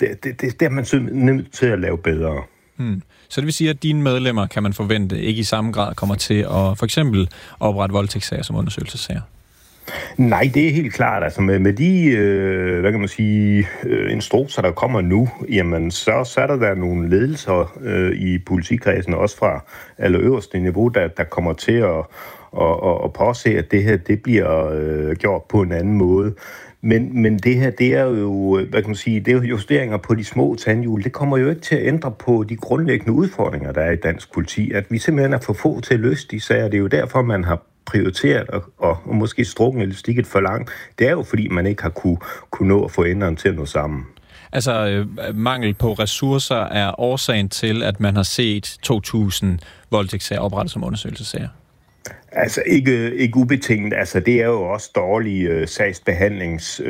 det er man nødt til at lave bedre. Så det vil sige, at dine medlemmer, kan man forvente, ikke i samme grad kommer til at for eksempel oprette voldtægtssager som undersøgelsessager? Nej, det er helt klart. Altså med de, hvad kan man sige, instrukser, der kommer nu, jamen så er der nogle ledelser i politikredsen, også fra allerøverste niveau, der kommer til at påse, at det her, det bliver gjort på en anden måde. Men det her, det er jo, hvad kan man sige, det er jo justeringer på de små tandhjul. Det kommer jo ikke til at ændre på de grundlæggende udfordringer, der er i dansk politi. At vi simpelthen er for få til at løse de sager. Det er jo derfor, man har prioriteret og måske strukket eller stikket for langt. Det er jo fordi, man ikke har kunne nå at få enderne til at nå sammen. Altså, mangel på ressourcer er årsagen til, at man har set 2.000 voldtægtssager oprettet som undersøgelsessager? Altså ikke ubetinget. Altså det er jo også dårlig sagsbehandlings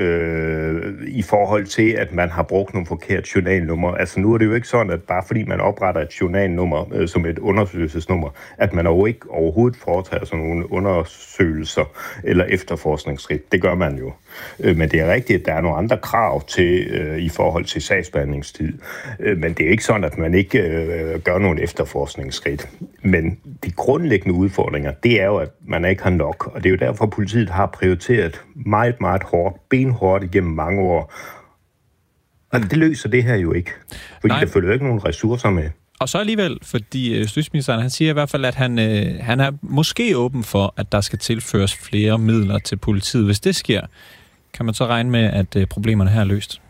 i forhold til, at man har brugt nogle forkerte journalnummer. Altså nu er det jo ikke sådan, at bare fordi man opretter et journalnummer som et undersøgelsesnummer, at man overhovedet foretager sådan nogle undersøgelser eller efterforskningsskridt. Det gør man jo. Men det er rigtigt, at der er nogle andre krav til i forhold til sagsbehandlingstid. Men det er ikke sådan, at man ikke gør nogle efterforskningsskridt. Men de grundlæggende udfordringer, det er jo, at man ikke har nok. Og det er jo derfor, at politiet har prioriteret meget, meget hårdt, benhårdt igennem mange år. Og det løser det her jo ikke. Fordi der følger jo ikke nogen ressourcer med. Og så alligevel, fordi justitsministeren, han siger i hvert fald, at han er måske åben for, at der skal tilføres flere midler til politiet. Hvis det sker, kan man så regne med, at problemerne her er løst?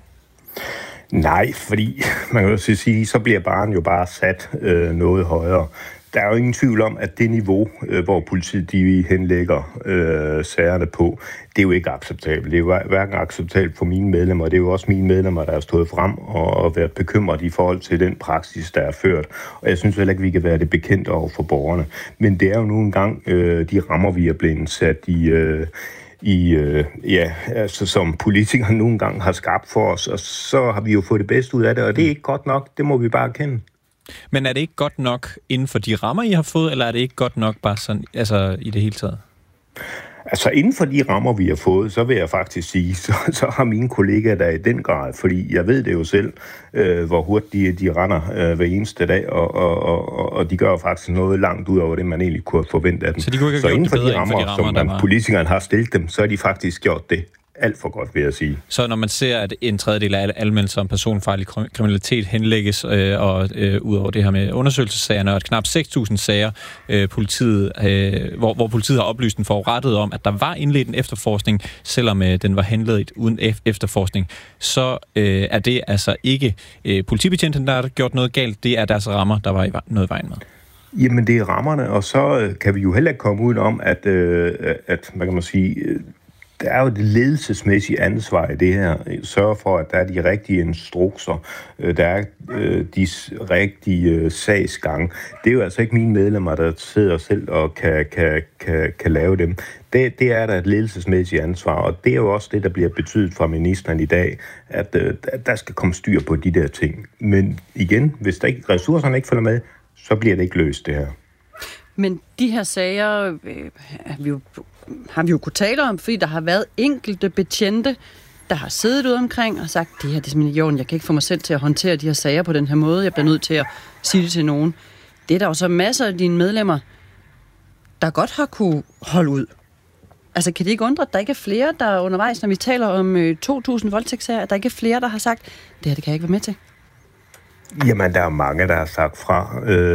Nej, fordi man kan jo sige, så bliver barren jo bare sat noget højere. Der er jo ingen tvivl om, at det niveau, hvor politiet de henlægger sagerne på, det er jo ikke acceptabelt. Det er jo hverken acceptabelt for mine medlemmer, og det er jo også mine medlemmer, der er stået frem og været bekymret i forhold til den praksis, der er ført. Og jeg synes heller ikke, vi kan være det bekendt over for borgerne. Men det er jo nu engang de rammer, vi er blevet sat altså som politikere nogle gange har skabt for os, og så har vi jo fået det bedste ud af det, og det er ikke godt nok, det må vi bare erkende. Men er det ikke godt nok inden for de rammer, I har fået, eller er det ikke godt nok bare sådan, altså i det hele taget? Altså inden for de rammer, vi har fået, så vil jeg faktisk sige, så har mine kollegaer der i den grad, fordi jeg ved det jo selv, hvor hurtigt de render hver eneste dag, og de gør faktisk noget langt ud over det, man egentlig kunne forvente af dem. Så de kunne ikke have gjort det bedre inden for de rammer, som politikerne har stillet dem, så har de faktisk gjort det alt for godt, vil jeg sige. Så når man ser, at en tredjedel af anmeldelser om personfarlig kriminalitet henlægges, ud over det her med undersøgelsessagerne, og at knap 6.000 sager, hvor politiet har oplyst den forurettede om, at der var indledt en efterforskning, selvom den var henledt uden efterforskning, så er det altså ikke politibetjenten, der har gjort noget galt, det er deres rammer, der var noget i vejen med. Jamen, det er rammerne, og så kan vi jo heller ikke komme ud om, at hvad kan man sige, der er jo det ledelsesmæssige ansvar i det her. Sørge for, at der er de rigtige instrukser, der er de rigtige sagsgange. Det er jo altså ikke mine medlemmer, der sidder selv og kan lave dem. Det er der et ledelsesmæssigt ansvar, og det er jo også det, der bliver betydet fra ministeren i dag, at der skal komme styr på de der ting. Men igen, hvis der ikke ressourcerne ikke følger med, så bliver det ikke løst, det her. Men de her sager har vi jo kunnet tale om, fordi der har været enkelte betjente, der har siddet ude omkring og sagt, det her det er simpelthen i orden, jeg kan ikke få mig selv til at håndtere de her sager på den her måde, jeg bliver nødt til at sige det til nogen. Det er der jo så masser af dine medlemmer, der godt har kunne holde ud. Altså kan det ikke undre, at der ikke er flere, der undervejs, når vi taler om 2.000 voldtægtssager, at der ikke er flere, der har sagt, det her det kan jeg ikke være med til? Jamen, der er mange, der har sagt fra,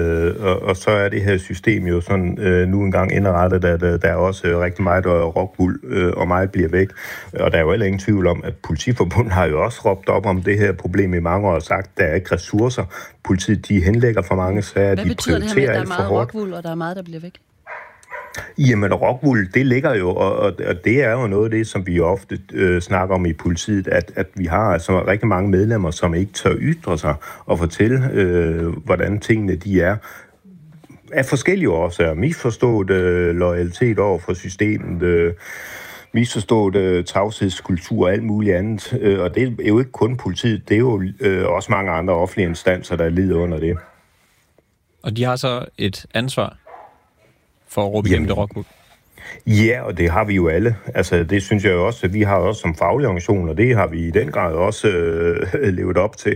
og så er det her system jo sådan nu engang indrettet, at der er også rigtig meget rockbull, og meget bliver væk. Og der er jo heller ingen tvivl om, at Politiforbundet har jo også råbt op om det her problem i mange år og sagt, at der er ikke ressourcer. Politiet, de henlægger for mange sager, de prioriterer alt for hårdt. Hvad betyder det her med, at der er meget rockbull, og der er meget, der bliver væk? Jamen, rockwool, det ligger jo, og det er jo noget af det, som vi ofte snakker om i politiet, at vi har altså rigtig mange medlemmer, som ikke tør ytre sig og fortælle, hvordan tingene de er. Af forskellige årsager. Misforstået loyalitet over for systemet, misforstået tavshedskultur og alt muligt andet. Og det er jo ikke kun politiet, det er jo også mange andre offentlige instanser, der lider under det. Og de har så et ansvar for at råbe igennem det rockwool? Ja, og det har vi jo alle. Altså, det synes jeg jo også, at vi har også som faglige organisationer, det har vi i den grad også levet op til.